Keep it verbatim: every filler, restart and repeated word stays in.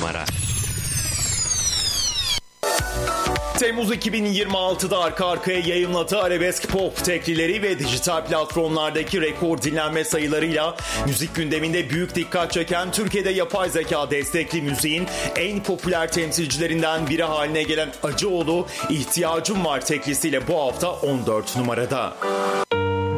numara. Temmuz iki bin yirmi altıda arka arkaya yayımladığı arabesk pop teklileri ve dijital platformlardaki rekor dinlenme sayılarıyla müzik gündeminde büyük dikkat çeken Türkiye'de yapay zeka destekli müziğin en popüler temsilcilerinden biri haline gelen Acıoğlu, İhtiyacım Var teklisiyle bu hafta on dört numarada.